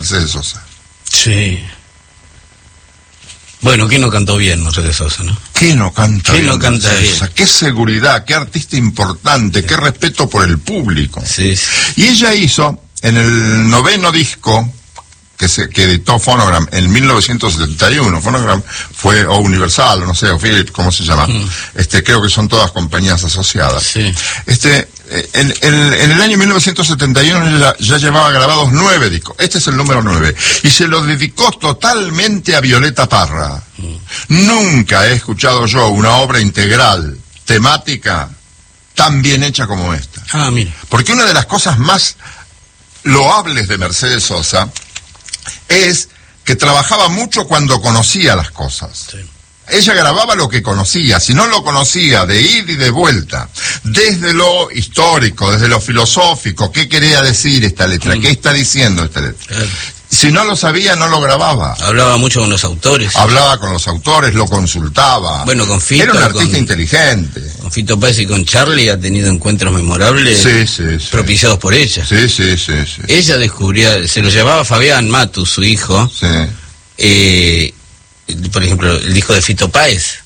Mercedes Sosa. Sí. Bueno, ¿quién no cantó bien Mercedes Sosa, no? ¿Quién no canta ¿Quién bien no canta Mercedes bien? Sosa? Qué seguridad, qué artista importante, qué respeto por el público. Sí, sí. Y ella hizo, en el 9º disco que editó Phonogram en 1971, Phonogram fue, o Universal, o no sé, o Philips, ¿cómo se llama? Creo que son todas compañías asociadas. Sí. En el año 1971 ya llevaba grabados 9 discos. Este es el número 9. Y se lo dedicó totalmente a Violeta Parra. Nunca he escuchado yo una obra integral, temática, tan bien hecha como esta. Ah, mira. Porque una de las cosas más loables de Mercedes Sosa es que trabajaba mucho cuando conocía las cosas. Sí. Ella grababa lo que conocía, si no lo conocía, de ida y de vuelta, desde lo histórico, desde lo filosófico, qué quería decir esta letra, qué está diciendo esta letra. Claro. Si no lo sabía, no lo grababa. Hablaba mucho con los autores. Hablaba con los autores, lo consultaba. Bueno, con Fito. Era un artista inteligente. Con Fito Páez y con Charlie ha tenido encuentros memorables, Sí. propiciados por ella. Sí. Ella descubría, se lo llevaba Fabián Matus, su hijo. Sí. Por ejemplo, el disco de Fito Páez.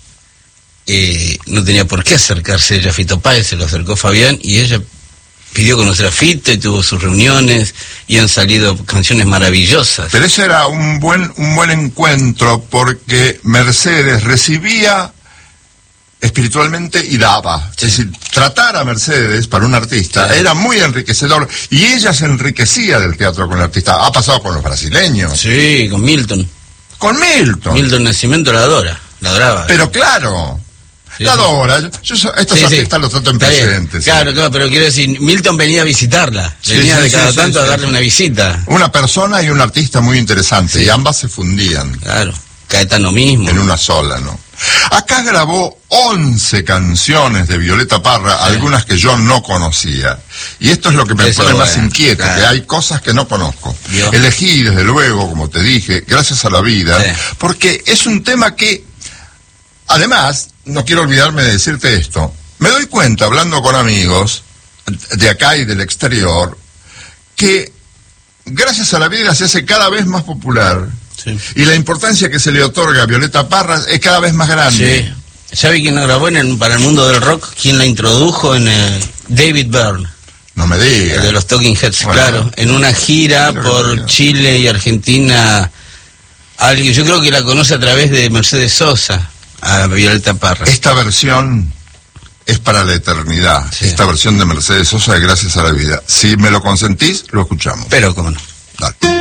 No tenía por qué acercarse ella a Fito Páez, se lo acercó Fabián y ella pidió conocer a Fito y tuvo sus reuniones y han salido canciones maravillosas. Pero ese era un buen encuentro porque Mercedes recibía espiritualmente y daba. Sí. Es decir, tratar a Mercedes para un artista era muy enriquecedor y ella se enriquecía del teatro con el artista. Ha pasado con los brasileños. Sí, con Milton. Con Milton. Milton Nascimento la adoraba. Pero claro, Sí, la adora. Yo estos artistas los trato en Está bien. presente. Claro, pero quiero decir, Milton venía a visitarla. Venía de cada tanto a darle una visita. Una persona y un artista muy interesante, Sí. y ambas se fundían. Claro, Caetano mismo. En una sola, ¿no? Acá grabó 11 canciones de Violeta Parra, algunas que yo no conocía. Y esto es lo que me pone más inquieto, que hay cosas que no conozco. Dios. Elegí, desde luego, como te dije, Gracias a la Vida, porque es un tema que, además, no quiero olvidarme de decirte esto, me doy cuenta, hablando con amigos de acá y del exterior, que Gracias a la Vida se hace cada vez más popular. Sí. Y la importancia que se le otorga a Violeta Parra es cada vez más grande. Sí. ¿Sabe quién la grabó para el mundo del rock? ¿Quién la introdujo? David Byrne. No me digas. El de los Talking Heads, Bueno, claro. En una gira por Chile y Argentina. Yo creo que la conoce a través de Mercedes Sosa, a Violeta Parra. Esta versión es para la eternidad. Sí. Esta versión de Mercedes Sosa de Gracias a la Vida. Si me lo consentís, lo escuchamos. Pero, ¿cómo no? Dale.